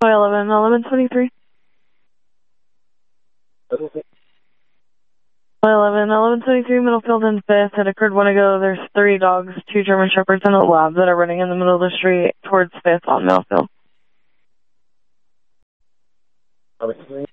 11, 1123. 11, 1123, Middlefield and 5th. It occurred one ago. There's 3 dogs, 2 German Shepherds, and a lab that are running in the middle of the street towards 5th on Middlefield.